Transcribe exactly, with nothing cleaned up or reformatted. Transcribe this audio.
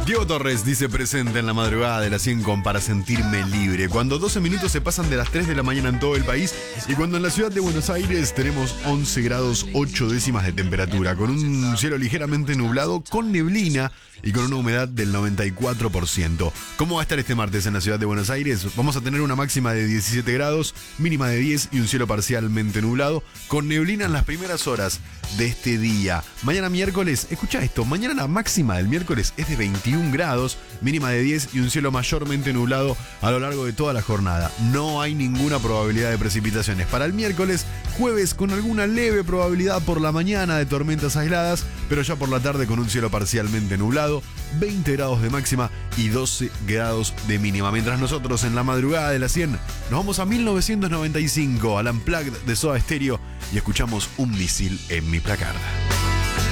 Diego Torres dice presente en la madrugada de la cien con Para Sentirme Libre. Cuando doce minutos se pasan de las tres de la mañana en todo el país y cuando en la ciudad de Buenos Aires tenemos once grados ocho décimas de temperatura, con un cielo ligeramente nublado, con neblina y con una humedad del noventa y cuatro por ciento. ¿Cómo va a estar este martes en la ciudad de Buenos Aires? Vamos a tener una máxima de diecisiete grados, mínima de diez y un cielo parcialmente nublado, con neblina en las primeras horas de este día. Mañana miércoles, escucha esto, mañana la máxima del miércoles es de veintiún grados, mínima de diez y un cielo mayormente nublado a lo largo de toda la jornada. No hay ninguna probabilidad de precipitaciones. Para el miércoles, jueves con alguna leve probabilidad por la mañana de tormentas aisladas, pero ya por la tarde con un cielo parcialmente nublado, veinte grados de máxima y doce grados de mínima. Mientras nosotros en la madrugada de la cien nos vamos a mil novecientos noventa y cinco, al Unplugged de Soda Stereo, y escuchamos Un misil en mi placar.